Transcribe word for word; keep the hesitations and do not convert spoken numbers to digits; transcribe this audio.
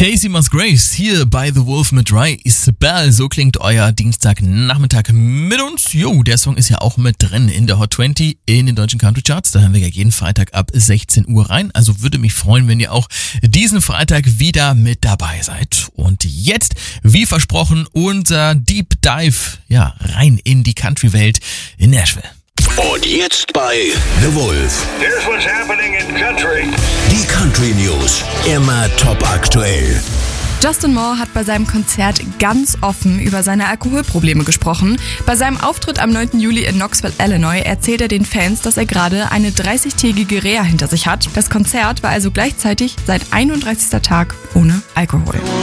Casey Musgraves hier bei The Wolf mit Ray Isabel. So klingt euer Dienstagnachmittag mit uns. Jo, der Song ist ja auch mit drin in der Hot zwanzig in den deutschen Country Charts. Da hören wir ja jeden Freitag ab sechzehn Uhr rein. Also würde mich freuen, wenn ihr auch diesen Freitag wieder mit dabei seid. Und jetzt, wie versprochen, unser Deep Dive, ja, rein in die Country-Welt in Nashville. Und jetzt bei The Wolf. Here's what's happening in country. Die Country News. Immer top aktuell. Justin Moore hat bei seinem Konzert ganz offen über seine Alkoholprobleme gesprochen. Bei seinem Auftritt am neunten Juli in Knoxville, Illinois, erzählt er den Fans, dass er gerade eine dreißigtägige Reha hinter sich hat. Das Konzert war also gleichzeitig sein einunddreißigster Tag ohne Alkohol.